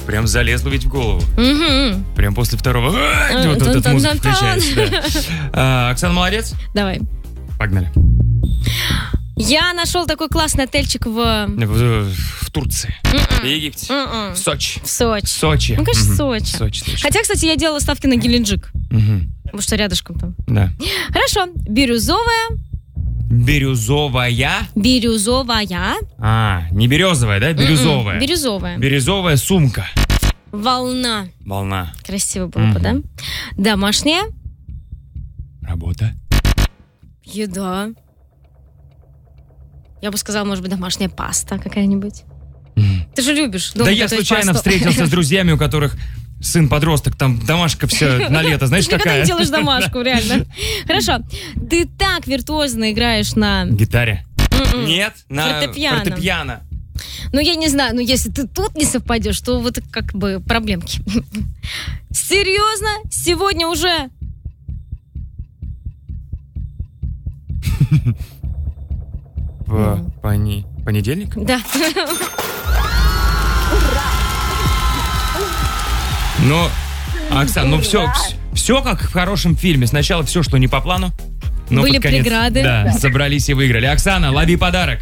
Прям залезло ведь в голову. Угу. Прям после второго. Вот эта музыка включается. Да. Оксана молодец. Давай. Погнали. Я нашел такой классный отельчик В Турции. В Египте. В Сочи. В Сочи. Сочи. Ну, конечно, Сочи. Сочи, точно. Хотя, кстати, я делала ставки на Геленджик. Потому что рядышком там. Да. Хорошо. Бирюзовая. Бирюзовая. Бирюзовая. Не березовая, да? Бирюзовая. Бирюзовая. Бирюзовая сумка. Волна. Волна. Красиво было бы, да? Домашняя. Работа. Еда. Я бы сказала, может быть, домашняя паста какая-нибудь. Ты же любишь дома Да я готовить случайно пасту. встретился с друзьями, у которых сын-подросток, там домашка все на лето, знаешь, Ты никогда какая? не делаешь домашку, реально. Хорошо. Ты так виртуозно играешь на... Гитаре. Нет, на Фортепиано. фортепиано. Ну, я не знаю, но если ты тут не совпадешь, то вот как бы проблемки. Серьезно? Сегодня уже... Понедельник? Да. Но, Оксан, ну все как в хорошем фильме. Сначала все, что не по плану. Но Были под конец, преграды. Да, собрались и выиграли. Оксана, лови подарок.